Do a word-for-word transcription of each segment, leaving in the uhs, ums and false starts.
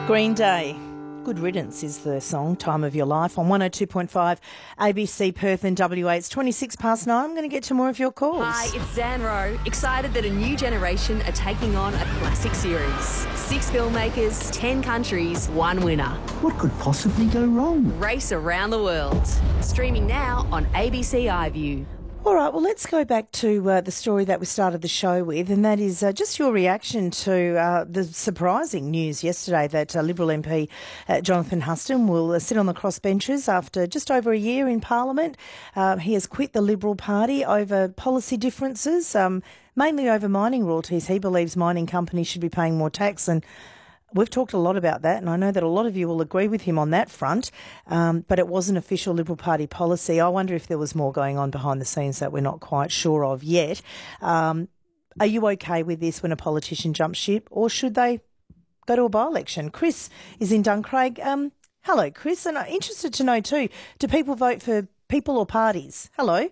Green Day. Good Riddance is the song, Time of Your Life, on one oh two point five A B C Perth and W A. It's twenty-six past nine. I'm going to get to more of your calls. Hi, it's Zan Rowe. Excited that a new generation are taking on a classic series. Six filmmakers, ten countries, one winner. What could possibly go wrong? Race around the world. Streaming now on A B C iView. All right, well, let's go back to uh, the story that we started the show with, and that is uh, just your reaction to uh, the surprising news yesterday that uh, Liberal M P uh, Jonathan Huston will uh, sit on the crossbenches after just over a year in Parliament. Uh, he has quit the Liberal Party over policy differences, um, mainly over mining royalties. He believes mining companies should be paying more tax, and we've talked a lot about that, and I know that a lot of you will agree with him on that front, um, but it was an official Liberal Party policy. I wonder if there was more going on behind the scenes that we're not quite sure of yet. Um, are you okay with this when a politician jumps ship, or should they go to a by-election? Chris is in Duncraig. Um, hello, Chris, and I'm interested to know too, do people vote for people or parties? Hello.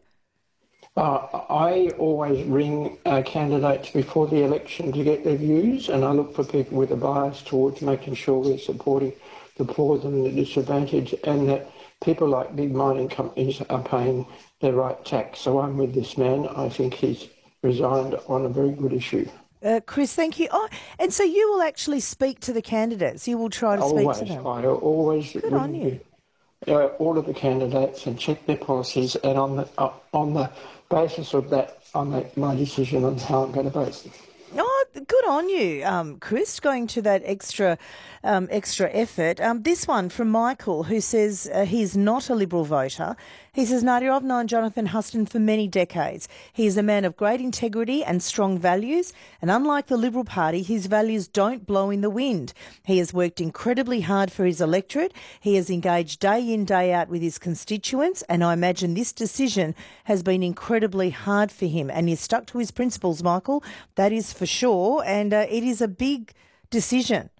Uh, I always ring uh, candidates before the election to get their views, and I look for people with a bias towards making sure we're supporting the poor and the disadvantaged, and that people like big mining companies are paying their right tax. So I'm with this man. I think he's resigned on a very good issue. Uh, Chris, thank you. Oh, and so you will actually speak to the candidates. You will try to always, speak to them. I always Good on you. Uh, all of the candidates and check their policies, and on the uh, on the basis of that, I make my decision on how I'm going to vote. Oh, good on you, um, Chris, going to that extra um, extra effort. Um, this one from Michael, who says uh, he's not a Liberal voter. He says, Nadia, I've known Jonathan Huston for many decades. He is a man of great integrity and strong values, and unlike the Liberal Party, his values don't blow in the wind. He has worked incredibly hard for his electorate. He has engaged day in, day out with his constituents, and I imagine this decision has been incredibly hard for him, and he's stuck to his principles, Michael. That is for sure, and uh, it is a big decision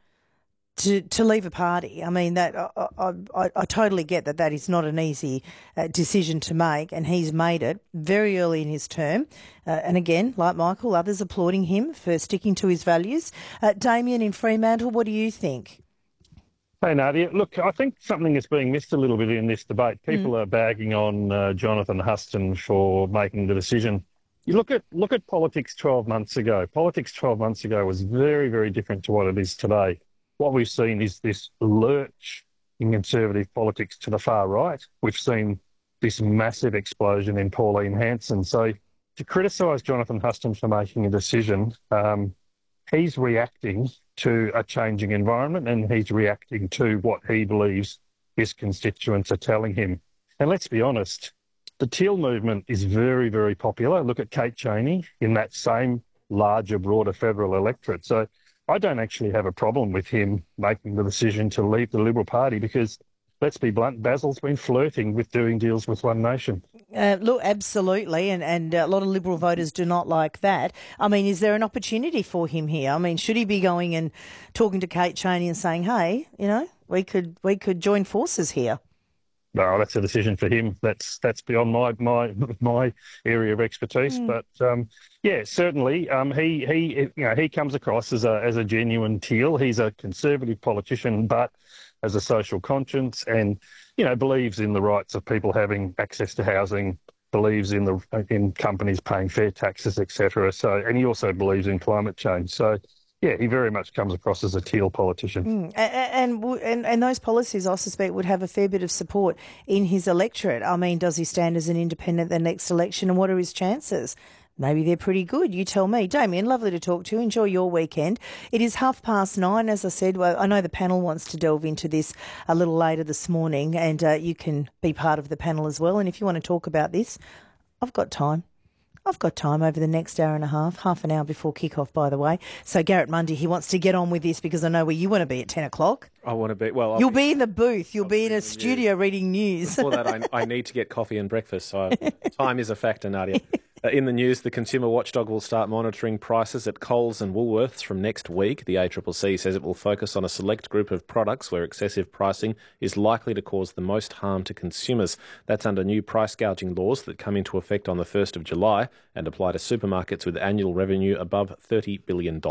to to leave a party. I mean, that I, I, I, I totally get that that is not an easy uh, decision to make, and he's made it very early in his term. Uh, and again, like Michael, others applauding him for sticking to his values. Uh, Damien in Fremantle, what do you think? Hey, Nadia. Look, I think something is being missed a little bit in this debate. People mm. are bagging on uh, Jonathan Huston for making the decision. You look at look at politics twelve months ago. Politics twelve months ago was very, very different to what it is today. What we've seen is this lurch in Conservative politics to the far right. We've seen this massive explosion in Pauline Hanson. So to criticise Jonathan Huston for making a decision, um, he's reacting to a changing environment, and he's reacting to what he believes his constituents are telling him. And let's be honest, the Teal movement is very, very popular. Look at Kate Chaney in that same larger, broader federal electorate. So I don't actually have a problem with him making the decision to leave the Liberal Party because, let's be blunt, Basil's been flirting with doing deals with One Nation. Uh, look, absolutely, and, and a lot of Liberal voters do not like that. I mean, is there an opportunity for him here? I mean, should he be going and talking to Kate Chaney and saying, hey, you know, we could we could join forces here? No, that's a decision for him. That's that's beyond my my my area of expertise. Mm. But um, yeah, certainly, um, he he you know he comes across as a as a genuine Teal. He's a Conservative politician, but has a social conscience, and you know believes in the rights of people having access to housing. Believes in the in companies paying fair taxes, et cetera. So, and he also believes in climate change. So. Yeah, he very much comes across as a Teal politician. Mm. And, and and and those policies, I suspect, would have a fair bit of support in his electorate. I mean, does he stand as an independent the next election, and what are his chances? Maybe they're pretty good. You tell me. Damien, lovely to talk to you. Enjoy your weekend. It is half past nine, as I said. Well, I know the panel wants to delve into this a little later this morning, and uh, you can be part of the panel as well. And if you want to talk about this, I've got time. I've got time over the next hour and a half, half an hour before kick-off, by the way. So Garrett Mundy, he wants to get on with this because I know where you want to be at ten o'clock. I want to be, well... I'll You'll be, be in the booth. You'll I'll be in a studio news. reading news. Before that, I, I need to get coffee and breakfast, so time is a factor, Nadia. Uh, in the news, the Consumer Watchdog will start monitoring prices at Coles and Woolworths from next week. The A C C C says it will focus on a select group of products where excessive pricing is likely to cause the most harm to consumers. That's under new price gouging laws that come into effect on the first of July and apply to supermarkets with annual revenue above thirty billion dollars.